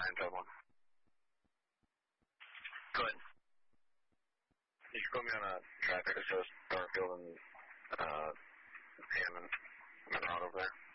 Dublin. Go ahead. You can put me on a traffic that shows Starfield and Hammond. I'm out over there.